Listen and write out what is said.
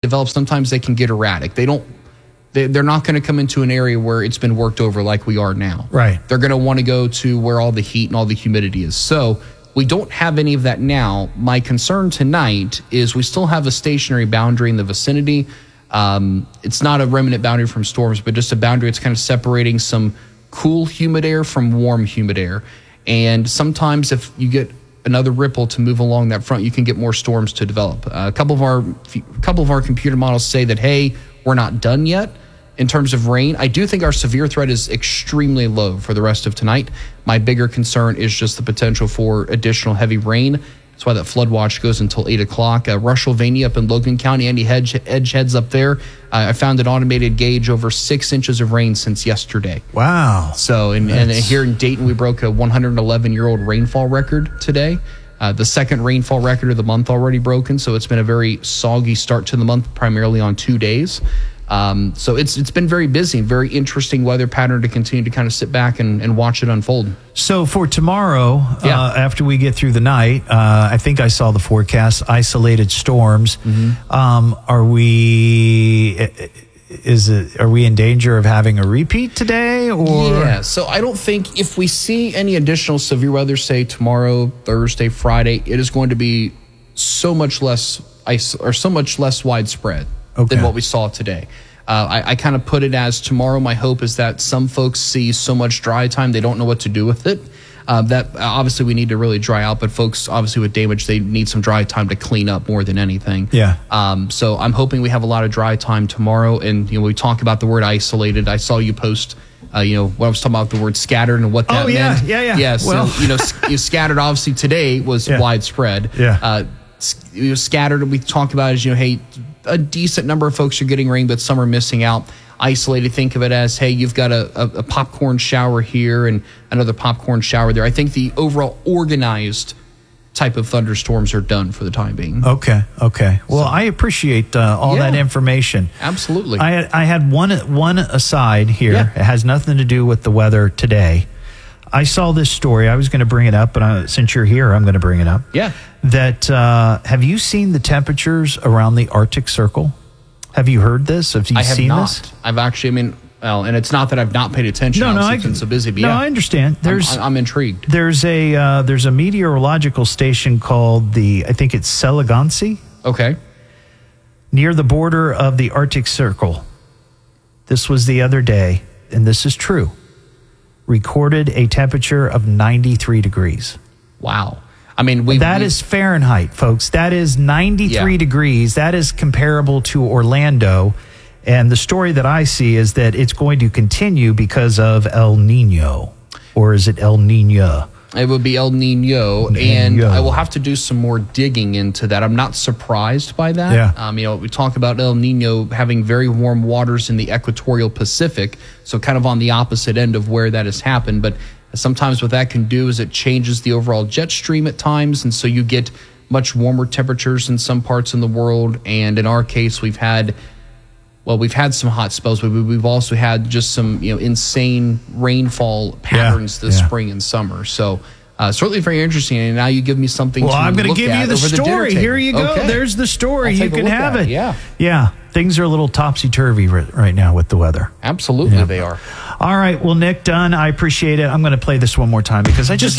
develop, sometimes they can get erratic. They're not going to come into an area where it's been worked over like we are now. Right. They're going to want to go to where all the heat and all the humidity is. So we don't have any of that now. My concern tonight is we still have a stationary boundary in the vicinity. It's not a remnant boundary from storms, but just a boundary that's kind of separating some cool humid air from warm humid air. And sometimes if you get another ripple to move along that front, you can get more storms to develop. A couple of our computer models say that, hey, we're not done yet in terms of rain. I do think our severe threat is extremely low for the rest of tonight. My bigger concern is just the potential for additional heavy rain. That's why that flood watch goes until 8 o'clock. Russellvania up in Logan County, Andy Edgehead's up there. I found an automated gauge over 6 inches of rain since yesterday. Wow. So, and here in Dayton, we broke a 111-year-old rainfall record today. The second rainfall record of the month already broken. So it's been a very soggy start to the month, primarily on 2 days. So it's been very busy, very interesting weather pattern to continue to kind of sit back and watch it unfold. So for tomorrow, after we get through the night, I think I saw the forecast, isolated storms. Are we in danger of having a repeat today? Or yeah, so I don't think if we see any additional severe weather, say tomorrow, Thursday, Friday, it is going to be so much less so much less widespread than what we saw today. I kind of put it as tomorrow, my hope is that some folks see so much dry time, they don't know what to do with it. That obviously we need to really dry out, but folks obviously with damage, they need some dry time to clean up more than anything. Yeah. So I'm hoping we have a lot of dry time tomorrow. And, we talk about the word isolated. I saw you post, when I was talking about the word scattered and what that meant. Yeah. So, scattered obviously today was widespread. Yeah. Scattered, we talk about as, hey, a decent number of folks are getting rain, but some are missing out. Isolated, think of it as, hey, you've got a popcorn shower here and another popcorn shower there. I think the overall organized type of thunderstorms are done for the time being. Okay. Well, I appreciate all that information. Absolutely. I had one aside here. Yeah. It has nothing to do with the weather today. I saw this story. I was going to bring it up, but since you're here, I'm going to bring it up. Yeah. That have you seen the temperatures around the Arctic Circle? Have you heard this? Have you seen this? I've actually, and it's not that I've not paid attention. I've been so busy. But I understand. I'm intrigued. There's a meteorological station called I think it's Seligansi. Okay. Near the border of the Arctic Circle. This was the other day, and this is true. Recorded a temperature of 93 degrees. Wow. That is Fahrenheit, folks. That is 93 degrees. That is comparable to Orlando. And the story that I see is that it's going to continue because of El Nino. Or is it El Nino? It would be El Nino. And I will have to do some more digging into that. I'm not surprised by that. Yeah. We talk about El Nino having very warm waters in the equatorial Pacific, so kind of on the opposite end of where that has happened. But sometimes what that can do is it changes the overall jet stream at times, and so you get much warmer temperatures in some parts in the world. And in our case, we've had some hot spells, but we've also had just some insane rainfall patterns this spring and summer. So certainly very interesting. And now you give me something. Well, I'm going to give you the story. Here you go. Okay. There's the story. You can have it. Yeah. Things are a little topsy-turvy right now with the weather. Absolutely, they are. All right. Well, Nick Dunn, I appreciate it. I'm going to play this one more time because I just